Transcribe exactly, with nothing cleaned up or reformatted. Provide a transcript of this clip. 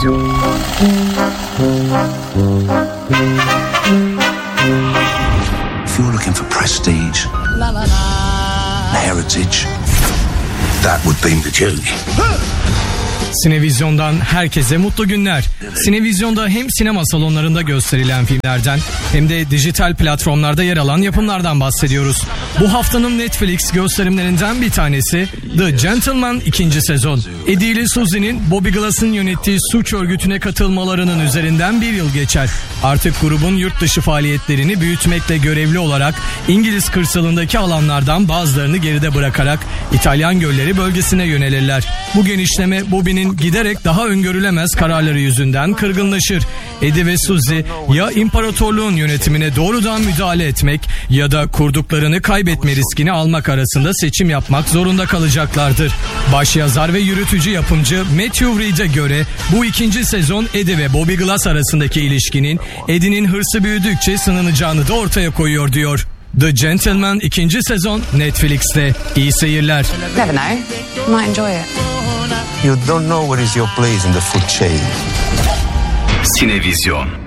Sinevizyon. If you're looking for prestige, heritage, that would be the Julie. Sinevizyon'dan herkese mutlu günler. Sinevizyon'da hem sinema salonlarında gösterilen filmlerden hem de dijital platformlarda yer alan yapımlardan bahsediyoruz. Bu haftanın Netflix gösterimlerinden bir tanesi The Gentleman ikinci sezon. Eddie ile Susie'nin Bobby Glass'ın yönettiği suç örgütüne katılmalarının üzerinden bir yıl geçer. Artık grubun yurt dışı faaliyetlerini büyütmekle görevli olarak İngiliz kırsalındaki alanlardan bazılarını geride bırakarak İtalyan gölleri bölgesine yönelirler. Bu genişleme Bobby'nin giderek daha öngörülemez kararları yüzünden kırgınlaşır. Eddie ve Susie ya imparatorluğun yönetimine doğrudan müdahale etmek ya da kurduklarını kaybetme riskini almak arasında seçim yapmak zorunda kalacaklardır. Başyazar ve yürütücü yapımcı Matthew Reed'e göre bu ikinci sezon Eddie ve Bobby Glass arasındaki ilişkinin Eddie'nin hırsı büyüdükçe sınanacağını da ortaya koyuyor diyor. The Gentleman ikinci sezon Netflix'te. İyi seyirler. Never know. Might enjoy it. You don't know what is your place in the food chain. Sinevizyon.